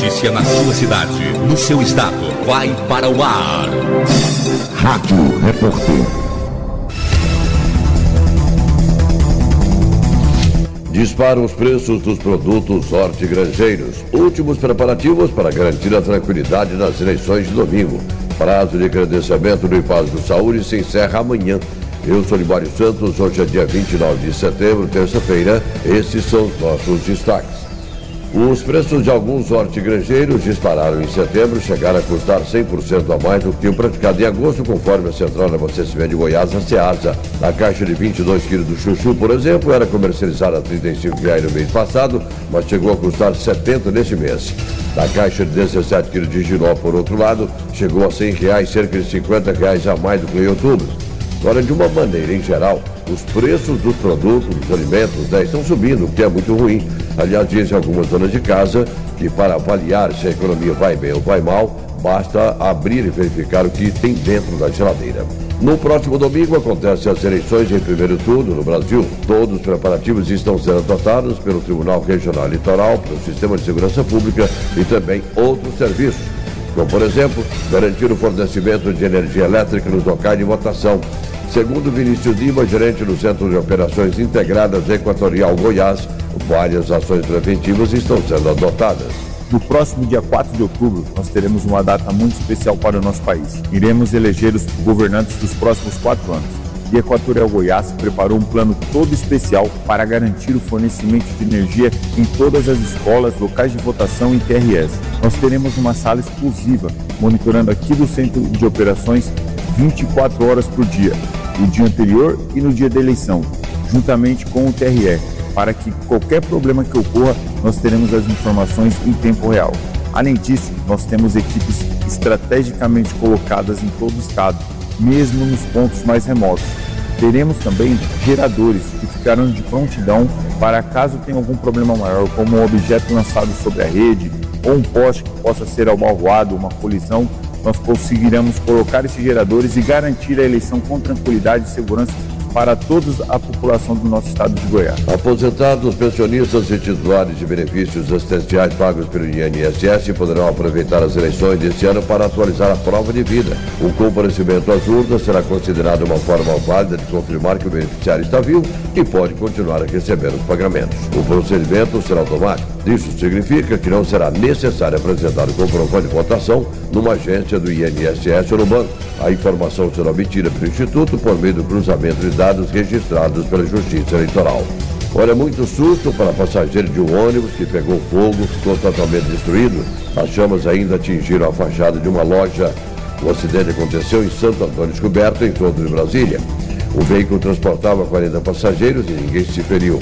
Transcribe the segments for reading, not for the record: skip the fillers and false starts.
notícia na sua cidade, no seu estado, vai para o ar. Rádio Repórter. Disparam os preços dos produtos hortigranjeiros. Últimos preparativos para garantir a tranquilidade nas eleições de domingo. Prazo de credenciamento do IPASGO Saúde se encerra amanhã. Eu sou Libório Santos, hoje é dia 29 de setembro, terça-feira. Esses são os nossos destaques. Os preços de alguns hortigranjeiros dispararam em setembro, chegaram a custar 100% a mais do que tinham praticado em agosto, conforme a Central de Abastecimento de Goiás, a Ceasa. A caixa de 22 quilos do chuchu, por exemplo, era comercializada a R$ 35,00 no mês passado, mas chegou a custar R$ 70 neste mês. A caixa de 17 quilos de giló, por outro lado, chegou a R$ 100,00, cerca de R$ 50,00 a mais do que em outubro. Agora, de uma maneira em geral, os preços dos produtos, dos alimentos, estão subindo, o que é muito ruim. Aliás, dizem algumas donas de casa que para avaliar se a economia vai bem ou vai mal, basta abrir e verificar o que tem dentro da geladeira. No próximo domingo acontecem as eleições em primeiro turno no Brasil. Todos os preparativos estão sendo adotados pelo Tribunal Regional Eleitoral, pelo Sistema de Segurança Pública e também outros serviços, como, por exemplo, garantir o fornecimento de energia elétrica nos locais de votação. Segundo Vinícius Lima, gerente do Centro de Operações Integradas Equatorial Goiás, várias ações preventivas estão sendo adotadas. No próximo dia 4 de outubro, nós teremos uma data muito especial para o nosso país. Iremos eleger os governantes dos próximos 4 anos. E Equatorial Goiás preparou um plano todo especial para garantir o fornecimento de energia em todas as escolas, locais de votação e TRS. Nós teremos uma sala exclusiva, monitorando aqui do Centro de Operações 24 horas por dia, no dia anterior e no dia da eleição, juntamente com o TRE, para que qualquer problema que ocorra, nós teremos as informações em tempo real. Além disso, nós temos equipes estrategicamente colocadas em todo o estado, mesmo nos pontos mais remotos. Teremos também geradores que ficarão de prontidão para caso tenha algum problema maior, como um objeto lançado sobre a rede ou um poste que possa ser abalroado, uma colisão. Nós conseguiremos colocar esses geradores e garantir a eleição com tranquilidade e segurança para toda a população do nosso estado de Goiás. Aposentados, pensionistas e titulares de benefícios assistenciais pagos pelo INSS poderão aproveitar as eleições deste ano para atualizar a prova de vida. O comparecimento às urnas será considerado uma forma válida de confirmar que o beneficiário está vivo e pode continuar a receber os pagamentos. O procedimento será automático. Isso significa que não será necessário apresentar o comprovante de votação numa agência do INSS ou no banco. A informação será obtida pelo Instituto por meio do cruzamento de dados registrados pela Justiça Eleitoral. Olha, muito susto para passageiro de um ônibus que pegou fogo, ficou totalmente destruído. As chamas ainda atingiram a fachada de uma loja. O acidente aconteceu em Santo Antônio Descoberto, em torno de Brasília. O veículo transportava 40 passageiros e ninguém se feriu.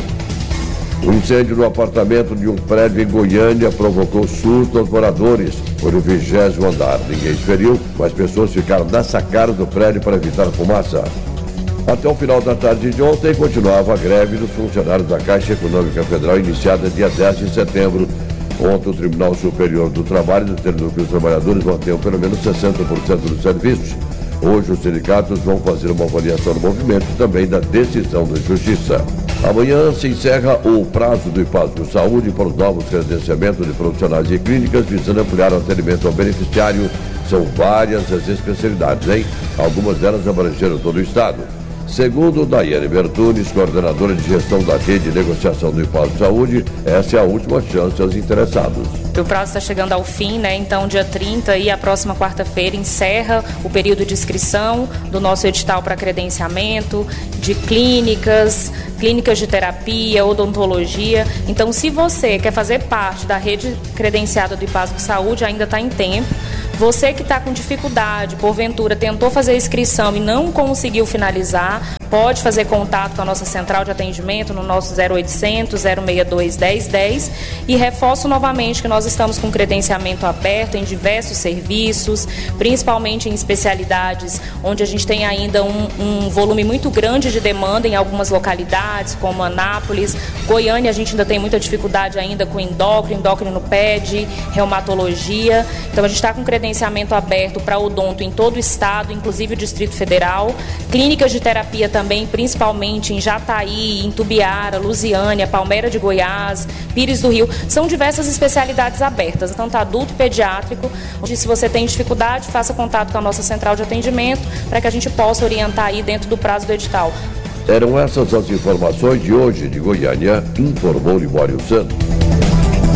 Um incêndio no apartamento de um prédio em Goiânia provocou susto aos moradores. Foi no 20º andar. Ninguém se feriu, mas pessoas ficaram na sacada do prédio para evitar a fumaça. Até o final da tarde de ontem, continuava a greve dos funcionários da Caixa Econômica Federal, iniciada dia 10 de setembro. Ontem, o Tribunal Superior do Trabalho determinou que os trabalhadores mantenham pelo menos 60% dos serviços. Hoje, os sindicatos vão fazer uma avaliação do movimento e também da decisão da Justiça. Amanhã se encerra o prazo do IPASGO Saúde para os novos credenciamentos de profissionais e clínicas, visando ampliar o atendimento ao beneficiário. São várias as especialidades, hein? Algumas delas abrangeram todo o estado. Segundo Daiane Bertunes, coordenadora de gestão da rede de negociação do IPASGO Saúde, essa é a última chance aos interessados. O prazo está chegando ao fim, né? Então, dia 30 e a próxima quarta-feira encerra o período de inscrição do nosso edital para credenciamento de clínicas de terapia, odontologia. Então, se você quer fazer parte da rede credenciada do IPASGO Saúde, ainda está em tempo. Você que está com dificuldade, porventura tentou fazer a inscrição e não conseguiu finalizar, pode fazer contato com a nossa central de atendimento no nosso 0800 062 1010 e reforço novamente que nós estamos com credenciamento aberto em diversos serviços, principalmente em especialidades onde a gente tem ainda um volume muito grande de demanda em algumas localidades, como Anápolis, Goiânia, a gente ainda tem muita dificuldade ainda com endócrino pede, reumatologia. Então a gente está com credenciamento aberto para odonto em todo o estado, inclusive o Distrito Federal. Clínicas de terapia também, principalmente em Jataí, em Tubiara, Lusiânia, Palmeira de Goiás, Pires do Rio. São diversas especialidades abertas, tanto adulto e pediátrico. Se você tem dificuldade, faça contato com a nossa central de atendimento para que a gente possa orientar aí dentro do prazo do edital. Eram essas as informações de hoje de Goiânia, informou Libório Santos.